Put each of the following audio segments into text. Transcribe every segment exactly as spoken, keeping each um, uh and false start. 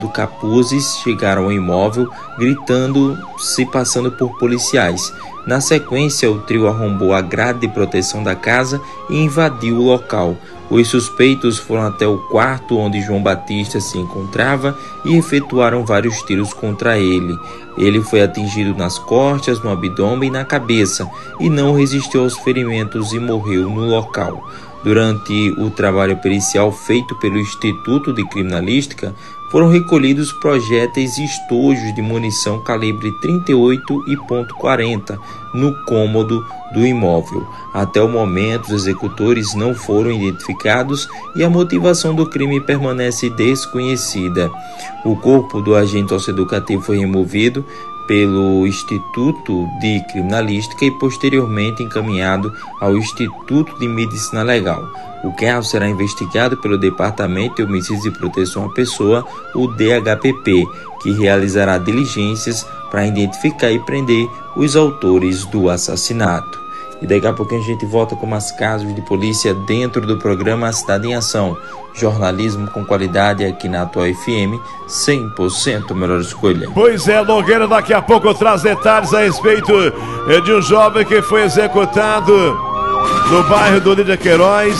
capuzes chegaram ao imóvel, gritando, se passando por policiais. Na sequência, o trio arrombou a grade de proteção da casa e invadiu o local. Os suspeitos foram até o quarto onde João Batista se encontrava e efetuaram vários tiros contra ele. Ele foi atingido nas costas, no abdômen e na cabeça, e não resistiu aos ferimentos e morreu no local. Durante o trabalho pericial feito pelo Instituto de Criminalística, foram recolhidos projéteis e estojos de munição calibre trinta e oito e ponto quarenta no cômodo do imóvel. Até o momento, os executores não foram identificados e a motivação do crime permanece desconhecida. O corpo do agente socioeducativo foi removido pelo Instituto de Criminalística e posteriormente encaminhado ao Instituto de Medicina Legal. O caso será investigado pelo Departamento de Homicídios e Proteção à Pessoa, o D H P P, que realizará diligências para identificar e prender os autores do assassinato. E daqui a pouquinho a gente volta com mais casos de polícia dentro do programa Cidade em Ação. Jornalismo com qualidade aqui na Atual F M, cem por cento melhor escolha. Pois é, Nogueira daqui a pouco traz detalhes a respeito de um jovem que foi executado no bairro do Lídia Queiroz.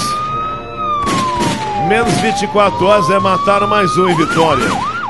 Menos vinte e quatro horas, é mataram mais um em Vitória.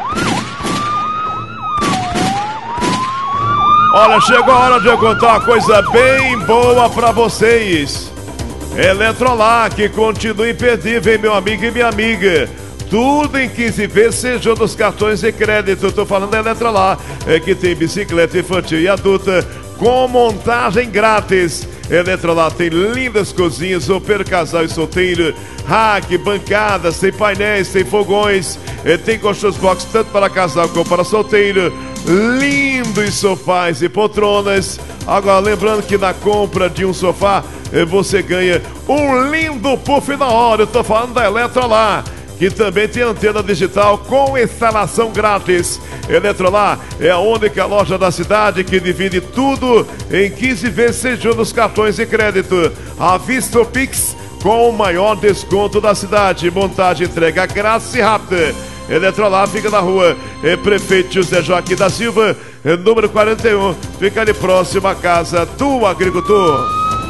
Olha, chegou a hora de eu contar uma coisa bem boa pra vocês. Eletrolac, continua imperdível, meu amigo e minha amiga. Tudo em quinze vezes, seja dos cartões de crédito. Eu tô falando da Eletrolac, é que tem bicicleta infantil e adulta com montagem grátis. Eletrolac tem lindas cozinhas, super casal e solteiro, rack, bancadas, tem painéis, tem fogões, tem colchões box tanto para casal como para solteiro, lindos sofás e poltronas. Agora lembrando que na compra de um sofá você ganha um lindo puff na hora. Eu tô falando da Eletrolac, que também tem antena digital com instalação grátis. Eletrolac é a única loja da cidade que divide tudo em quinze vezes sem juros nos cartões de crédito. À vista ou Pix com o maior desconto da cidade. Montagem, entrega grátis e rápida. Eletrolac fica na rua é Prefeito José Joaquim da Silva, é número quarenta e um, fica ali próximo à casa do agricultor.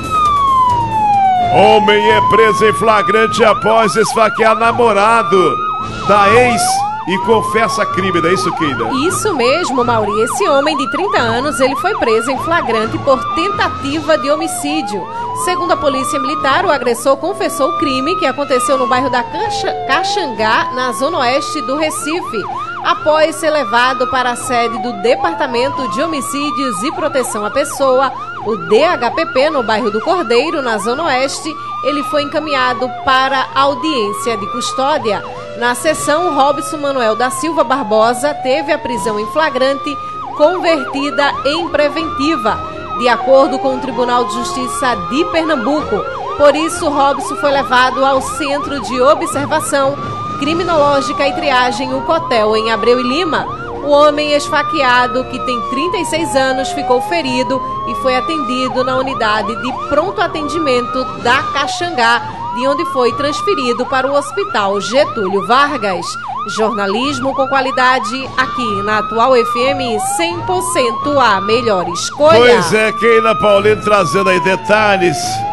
Homem é preso em flagrante após esfaquear namorado da ex e confessa crime, não é isso, Keila? Isso mesmo, Mauri. Esse homem de trinta anos, ele foi preso em flagrante por tentativa de homicídio. Segundo a polícia militar, o agressor confessou o crime que aconteceu no bairro da Caxangá, na zona oeste do Recife, após ser levado para a sede do Departamento de Homicídios e Proteção à Pessoa, o D H P P, no bairro do Cordeiro, na zona oeste. Ele foi encaminhado para audiência de custódia. Na sessão, Robson Manuel da Silva Barbosa teve a prisão em flagrante convertida em preventiva, de acordo com o Tribunal de Justiça de Pernambuco. Por isso, Robson foi levado ao Centro de Observação Criminológica e Triagem, o Cotel, em Abreu e Lima. O homem esfaqueado, que tem trinta e seis anos, ficou ferido e foi atendido na unidade de pronto atendimento da Caxangá, de onde foi transferido para o Hospital Getúlio Vargas. Jornalismo com qualidade aqui na Atual F M, cem por cento a melhor escolha. Pois é, Keila Paulino trazendo aí detalhes